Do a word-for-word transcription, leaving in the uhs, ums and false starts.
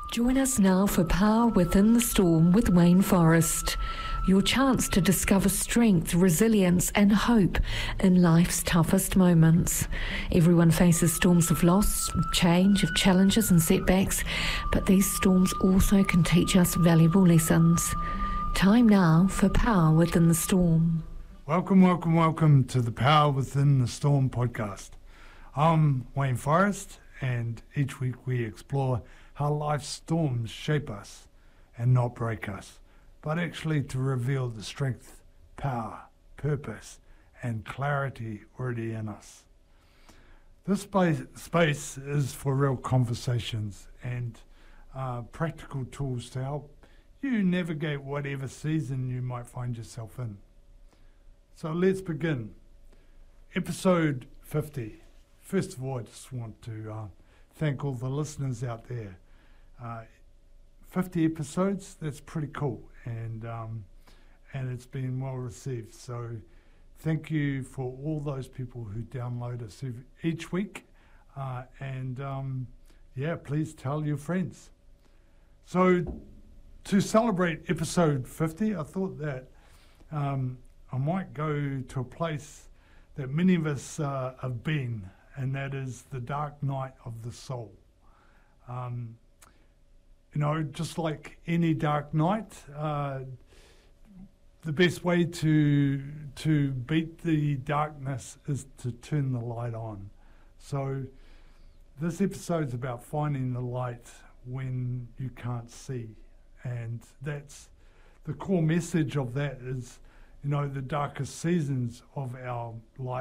Join us now for Power Within the Storm with Wayne Forrest. Your chance to discover strength, resilience and hope in life's toughest moments. Everyone faces storms of loss, change, of challenges and setbacks, but these storms also can teach us valuable lessons. Time now for Power Within the Storm. Welcome, welcome, welcome to the Power Within the Storm podcast. I'm Wayne Forrest, and each week we explore how life's storms shape us and not break us, but actually to reveal the strength, power, purpose, and clarity already in us. This space, space is for real conversations and uh, practical tools to help you navigate whatever season you might find yourself in. So let's begin. Episode fifty. First of all, I just want to uh, thank all the listeners out there. Uh, fifty episodes, that's pretty cool, and um, and it's been well received. So thank you for all those people who download us each week, uh, and um, yeah, please tell your friends. So to celebrate episode fifty, I thought that um, I might go to a place that many of us uh, have been, and that is the dark night of the soul. Um, You know, just like any dark night, uh, the best way to to beat the darkness is to turn the light on. So this episode's about finding the light when you can't see. And that's the core message of that is, you know, the darkest seasons of our life